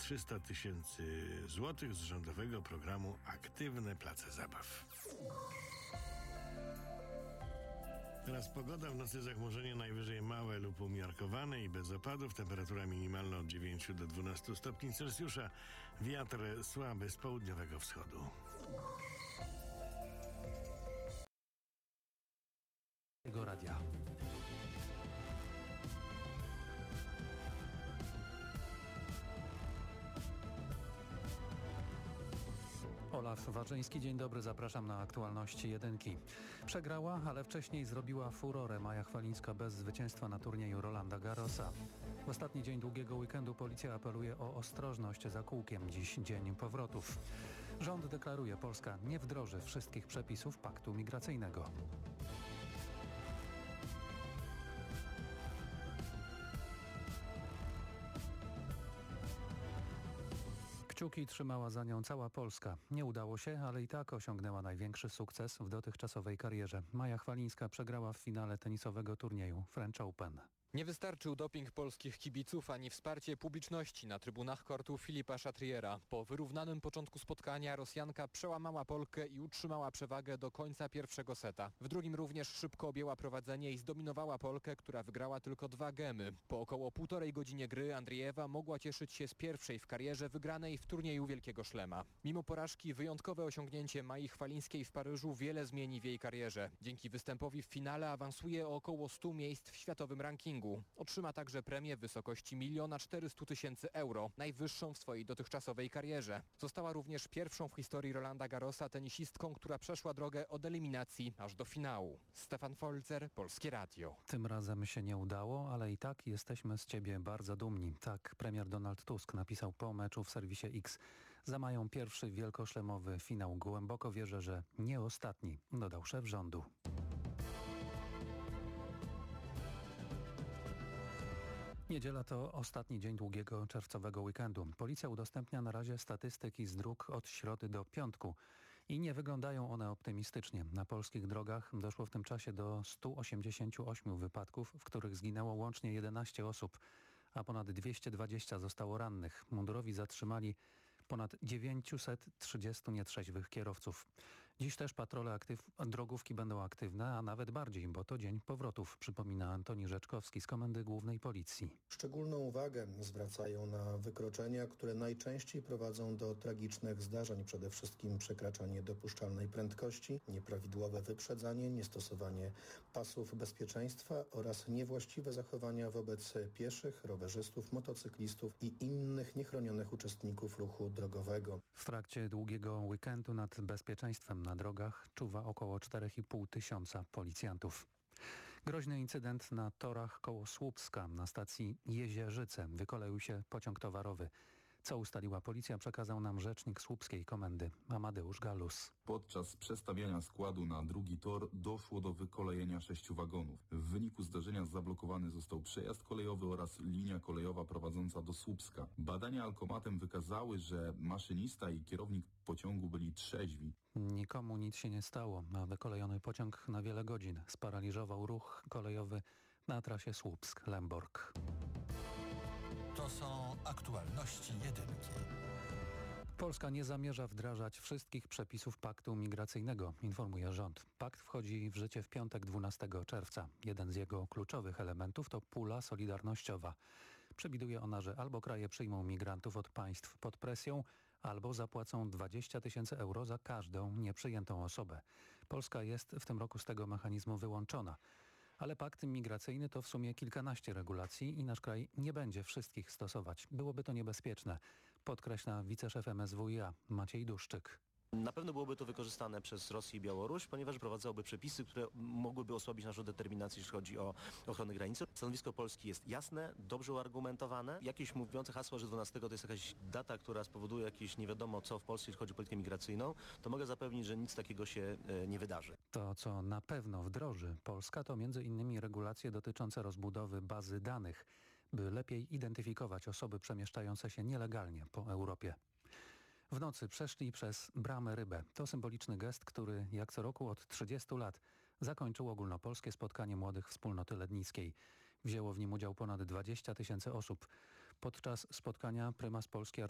300 tysięcy złotych z rządowego programu Aktywne Place Zabaw. Teraz pogoda. W nocy zachmurzenie najwyżej małe lub umiarkowane i bez opadów. Temperatura minimalna od 9 do 12 stopni Celsjusza. Wiatr słaby z południowego wschodu. Radia. Olaf Warzyński, dzień dobry, zapraszam na aktualności jedynki. Przegrała, ale wcześniej zrobiła furorę Maja Chwalińska bez zwycięstwa na turnieju Rolanda Garrosa. W ostatni dzień długiego weekendu policja apeluje o ostrożność za kółkiem. Dziś dzień powrotów. Rząd deklaruje, Polska nie wdroży wszystkich przepisów paktu migracyjnego. Kciuki trzymała za nią cała Polska. Nie udało się, ale i tak osiągnęła największy sukces w dotychczasowej karierze. Maja Chwalińska przegrała w finale tenisowego turnieju French Open. Nie wystarczył doping polskich kibiców ani wsparcie publiczności na trybunach kortu Filipa Chatriera. Po wyrównanym początku spotkania Rosjanka przełamała Polkę i utrzymała przewagę do końca pierwszego seta. W drugim również szybko objęła prowadzenie i zdominowała Polkę, która wygrała tylko 2 gemy. Po około 1,5 godziny gry Andriejewa mogła cieszyć się z pierwszej w karierze wygranej w turnieju Wielkiego Szlema. Mimo porażki wyjątkowe osiągnięcie Mai Chwalińskiej w Paryżu wiele zmieni w jej karierze. Dzięki występowi w finale awansuje o około 100 miejsc w światowym rankingu. Otrzyma także premię w wysokości 1 400 000 euro, najwyższą w swojej dotychczasowej karierze. Została również pierwszą w historii Rolanda Garrosa tenisistką, która przeszła drogę od eliminacji aż do finału. Stefan Folzer, Polskie Radio. Tym razem się nie udało, ale i tak jesteśmy z ciebie bardzo dumni. Tak premier Donald Tusk napisał po meczu w serwisie X. Za Mają pierwszy wielkoszlemowy finał. Głęboko wierzę, że nie ostatni, dodał szef rządu. Niedziela to ostatni dzień długiego czerwcowego weekendu. Policja udostępnia na razie statystyki z dróg od środy do piątku i nie wyglądają one optymistycznie. Na polskich drogach doszło w tym czasie do 188 wypadków, w których zginęło łącznie 11 osób, a ponad 220 zostało rannych. Mundurowi zatrzymali ponad 930 nietrzeźwych kierowców. Dziś też patrole drogówki będą aktywne, a nawet bardziej, bo to dzień powrotów, przypomina Antoni Rzeczkowski z Komendy Głównej Policji. Szczególną uwagę zwracają na wykroczenia, które najczęściej prowadzą do tragicznych zdarzeń. Przede wszystkim przekraczanie dopuszczalnej prędkości, nieprawidłowe wyprzedzanie, niestosowanie pasów bezpieczeństwa oraz niewłaściwe zachowania wobec pieszych, rowerzystów, motocyklistów i innych niechronionych uczestników ruchu drogowego. W trakcie długiego weekendu nad bezpieczeństwem na drogach czuwa około 4,5 tysiąca policjantów. Groźny incydent na torach koło Słupska na stacji Jezierzyce. Wykoleił się pociąg towarowy. Co ustaliła policja, przekazał nam rzecznik słupskiej komendy Amadeusz Galus. Podczas przestawiania składu na drugi tor doszło do wykolejenia 6 wagonów. W wyniku zdarzenia zablokowany został przejazd kolejowy oraz linia kolejowa prowadząca do Słupska. Badania alkomatem wykazały, że maszynista i kierownik pociągu byli trzeźwi. Nikomu nic się nie stało, a wykolejony pociąg na wiele godzin sparaliżował ruch kolejowy na trasie Słupsk-Lemborg. To są aktualności jedynki. Polska nie zamierza wdrażać wszystkich przepisów paktu migracyjnego, informuje rząd. Pakt wchodzi w życie w piątek 12 czerwca. Jeden z jego kluczowych elementów to pula solidarnościowa. Przewiduje ona, że albo kraje przyjmą migrantów od państw pod presją, albo zapłacą 20 000 euro za każdą nieprzyjętą osobę. Polska jest w tym roku z tego mechanizmu wyłączona. Ale pakt migracyjny to w sumie kilkanaście regulacji i nasz kraj nie będzie wszystkich stosować. Byłoby to niebezpieczne, podkreśla wiceszef MSWiA Maciej Duszczyk. Na pewno byłoby to wykorzystane przez Rosję i Białoruś, ponieważ wprowadzałyby przepisy, które mogłyby osłabić naszą determinację, jeśli chodzi o ochronę granicy. Stanowisko Polski jest jasne, dobrze uargumentowane. Jakieś mówiące hasło, że 12 to jest jakaś data, która spowoduje jakieś nie wiadomo co w Polsce, jeśli chodzi o politykę migracyjną, to mogę zapewnić, że nic takiego się nie wydarzy. To, co na pewno wdroży Polska, to m.in. regulacje dotyczące rozbudowy bazy danych, by lepiej identyfikować osoby przemieszczające się nielegalnie po Europie. W nocy przeszli przez Bramę Rybę. To symboliczny gest, który jak co roku od 30 lat zakończył ogólnopolskie spotkanie młodych wspólnoty lednickiej. Wzięło w nim udział ponad 20 000 osób. Podczas spotkania prymas Polski